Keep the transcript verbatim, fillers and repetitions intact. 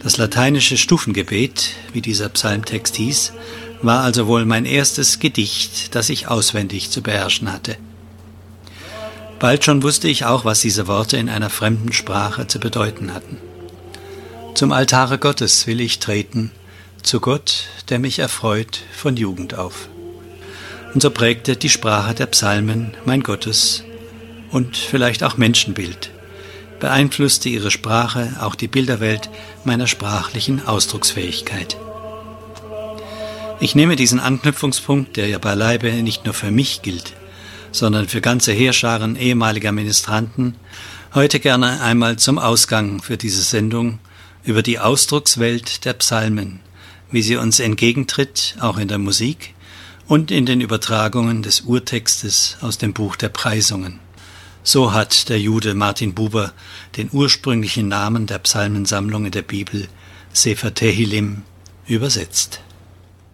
Das lateinische Stufengebet, wie dieser Psalmtext hieß, war also wohl mein erstes Gedicht, das ich auswendig zu beherrschen hatte. Bald schon wusste ich auch, was diese Worte in einer fremden Sprache zu bedeuten hatten. Zum Altare Gottes will ich treten, zu Gott, der mich erfreut von Jugend auf. Und so prägte die Sprache der Psalmen mein Gottes- und vielleicht auch Menschenbild, beeinflusste ihre Sprache auch die Bilderwelt meiner sprachlichen Ausdrucksfähigkeit. Ich nehme diesen Anknüpfungspunkt, der ja beileibe nicht nur für mich gilt, sondern für ganze Heerscharen ehemaliger Ministranten, heute gerne einmal zum Ausgang für diese Sendung über die Ausdruckswelt der Psalmen, wie sie uns entgegentritt, auch in der Musik und in den Übertragungen des Urtextes aus dem Buch der Preisungen. So hat der Jude Martin Buber den ursprünglichen Namen der Psalmensammlung in der Bibel, Sefer Tehilim, übersetzt.